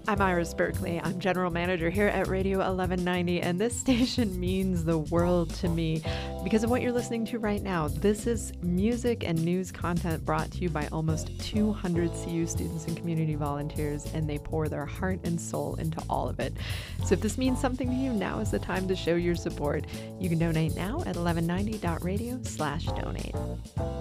I'm Iris Berkeley. I'm general manager here at Radio 1190, and this station means the world to me because of what you're listening to right now. This is music and news content brought to you by almost 200 CU students and community volunteers, and they pour their heart and soul into all of it. So if this means something to you, now is the time to show your support. You can donate now at 1190.radio/donate.